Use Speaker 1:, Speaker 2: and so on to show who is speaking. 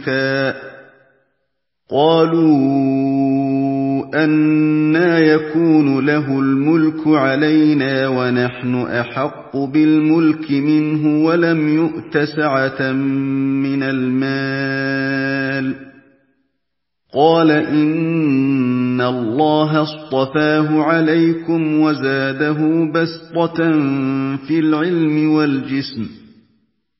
Speaker 1: شَرِيكًا قَالُوا أَنَّىٰ يَكُونُ لَهُ الْمُلْكُ عَلَيْنَا وَنَحْنُ أَحَقُّ بِالْمُلْكِ مِنْهُ وَلَمْ يُؤْتَ سَعَةً مِّنَ الْمَالِ ۚ قَالَ إِنَّ اللَّهَ اصْطَفَاهُ عَلَيْكُمْ وَزَادَهُ بَسْطَةً فِي الْعِلْمِ وَالْجِسْمِ